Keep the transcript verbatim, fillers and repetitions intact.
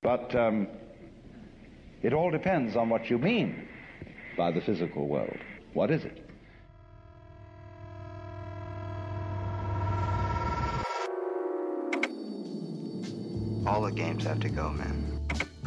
But um, it all depends on what you mean by the physical world. What is it? All the games have to go, man.